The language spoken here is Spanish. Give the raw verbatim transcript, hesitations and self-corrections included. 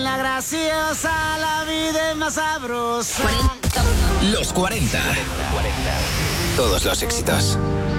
en la graciosa, la vida es más sabrosa. Los cuarenta. Todos los éxitos.